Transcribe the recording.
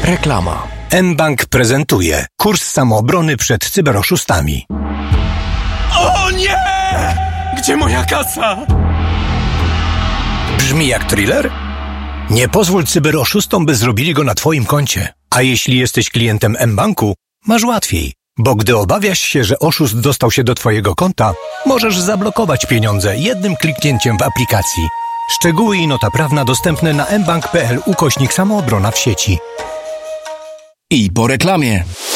Reklama. mBank prezentuje kurs samoobrony przed cyberoszustami. O nie! Gdzie moja kasa? Brzmi jak thriller? Nie pozwól cyberoszustom, by zrobili go na twoim koncie. A jeśli jesteś klientem mBanku, masz łatwiej. Bo gdy obawiasz się, że oszust dostał się do twojego konta, możesz zablokować pieniądze jednym kliknięciem w aplikacji. Szczegóły i nota prawna dostępne na mbank.pl/samoobrona w sieci. I po reklamie.